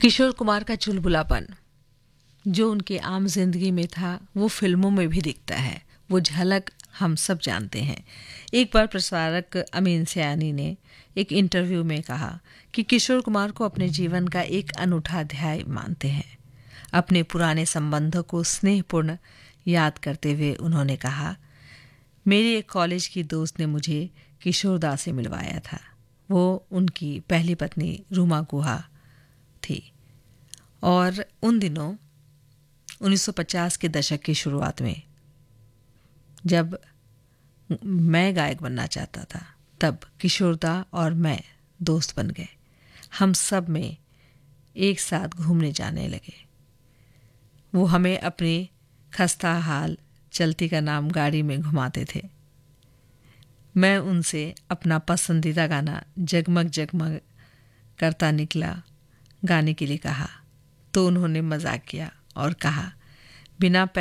किशोर कुमार का चुलबुलापन जो उनके आम जिंदगी में था वो फिल्मों में भी दिखता है। वो झलक हम सब जानते हैं। एक बार प्रसारक अमीन सयानी ने एक इंटरव्यू में कहा कि किशोर कुमार को अपने जीवन का एक अनूठा अध्याय मानते हैं। अपने पुराने संबंधों को स्नेहपूर्ण याद करते हुए उन्होंने कहा, मेरी एक कॉलेज की दोस्त ने मुझे किशोर दा से मिलवाया था। वो उनकी पहली पत्नी रूमा गुहा थी और उन दिनों 1950 के दशक की शुरुआत में जब मैं गायक बनना चाहता था तब किशोर दा और मैं दोस्त बन गए। हम सब में एक साथ घूमने जाने लगे। वो हमें अपनी खस्ता हाल चलती का नाम गाड़ी में घुमाते थे। मैं उनसे अपना पसंदीदा गाना जगमग जगमग करता निकला गाने के लिए कहा तो उन्होंने मजाक किया और कहा, बिना